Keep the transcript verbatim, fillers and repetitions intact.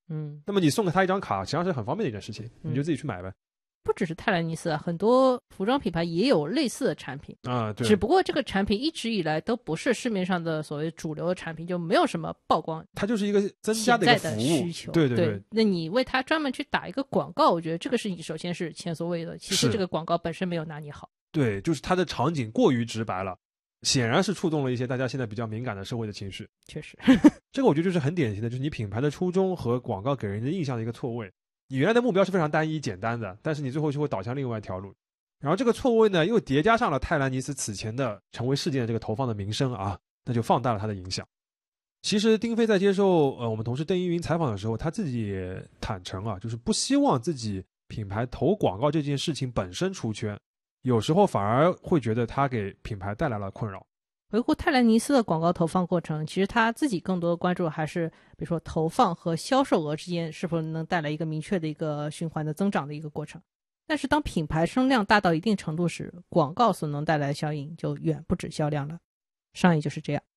嗯， 那么你送给他一张卡，实际上是很方便的一件事情，你就自己去买呗。 不只是泰莱尼斯，很多服装品牌也有类似的产品啊，对。 只不过这个产品一直以来都不是市面上的所谓主流的产品，就没有什么曝光， 它就是一个增加的一个服务需求。 对对 对, 对，那你为它专门去打一个广告，我觉得这个是你首先是前所未有的，其次这个广告本身没有拿捏好。 对，就是它的场景过于直白了，显然是触动了一些大家现在比较敏感的社会的情绪。 确实这个我觉得就是很典型的，就是你品牌的初衷和广告给人的印象的一个错位。你原来的目标是非常单一简单的，但是你最后就会导向另外一条路。然后这个错位呢，又叠加上了泰兰尼斯此前的成为事件的这个投放的名声啊，那就放大了它的影响。其实丁飞在接受呃我们同事邓一云采访的时候，他自己也坦诚啊，就是不希望自己品牌投广告这件事情本身出圈，有时候反而会觉得他给品牌带来了困扰。 回顾泰兰尼斯的广告投放过程，其实他自己更多的关注还是比如说投放和销售额之间是否能带来一个明确的一个循环的增长的一个过程。但是当品牌声量大到一定程度时，广告所能带来的效应就远不止销量了。上一就是这样。